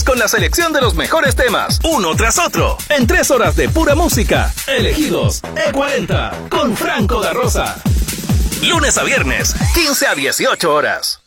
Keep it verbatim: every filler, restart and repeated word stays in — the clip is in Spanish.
con la selección de los mejores temas, uno tras otro, en tres horas de pura música, elegidos E cuarenta, con Franco da Rosa. Lunes a viernes, quince a dieciocho horas.